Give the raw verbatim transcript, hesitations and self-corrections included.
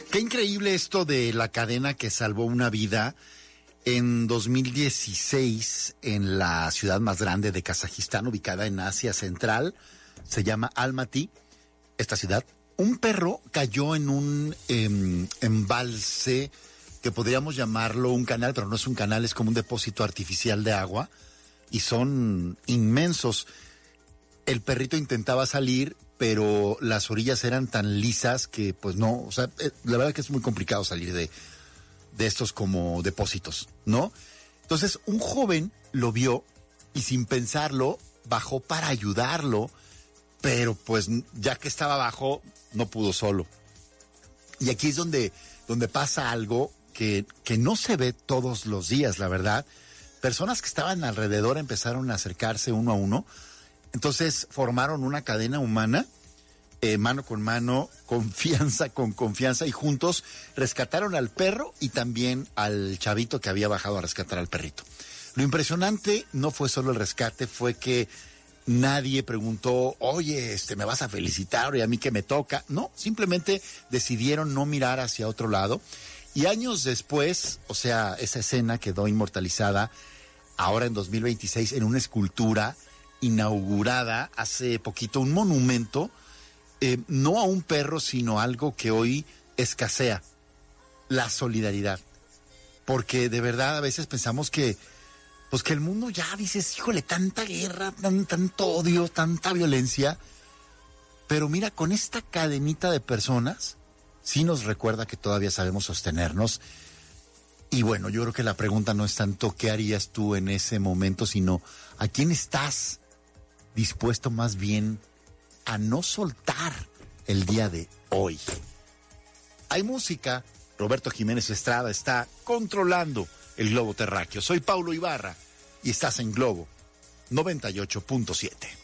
Qué increíble esto de la cadena que salvó una vida. En dos mil dieciséis, en la ciudad más grande de Kazajistán, ubicada en Asia Central, se llama Almaty, esta ciudad, un perro cayó en un eh, embalse que podríamos llamarlo un canal, pero no es un canal, es como un depósito artificial de agua, y son inmensos. El perrito intentaba salir, pero las orillas eran tan lisas que pues no, o sea, la verdad que es muy complicado salir de, de estos como depósitos, ¿no? Entonces un joven lo vio y sin pensarlo bajó para ayudarlo, pero pues ya que estaba abajo no pudo solo. Y aquí es donde, donde pasa algo que, que no se ve todos los días, la verdad. Personas que estaban alrededor empezaron a acercarse uno a uno. Entonces formaron una cadena humana, eh, mano con mano, confianza con confianza, y juntos rescataron al perro y también al chavito que había bajado a rescatar al perrito. Lo impresionante no fue solo el rescate, fue que nadie preguntó, oye, este, ¿me vas a felicitar? ¿Y a mí qué me toca? No, simplemente decidieron no mirar hacia otro lado. Y años después, o sea, esa escena quedó inmortalizada ahora en dos mil veintiséis en una escultura inaugurada hace poquito, un monumento, eh, no a un perro, sino a algo que hoy escasea, la solidaridad. Porque de verdad a veces pensamos que, pues que el mundo ya, dices, híjole, tanta guerra, tan, tanto odio, tanta violencia, pero mira, con esta cadenita de personas, sí nos recuerda que todavía sabemos sostenernos. Y bueno, yo creo que la pregunta no es tanto qué harías tú en ese momento, sino a quién estás dispuesto más bien a no soltar el día de hoy. Hay música, Roberto Jiménez Estrada está controlando el globo terráqueo. Soy Paulo Ibarra y estás en Globo noventa y ocho punto siete.